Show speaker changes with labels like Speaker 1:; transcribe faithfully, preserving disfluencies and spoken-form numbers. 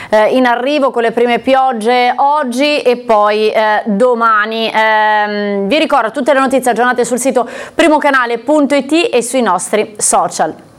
Speaker 1: eh, in arrivo con le prime piogge oggi e poi eh, domani. Eh, vi ricordo tutte le notizie aggiornate sul sito primocanale punto it e sui nostri social.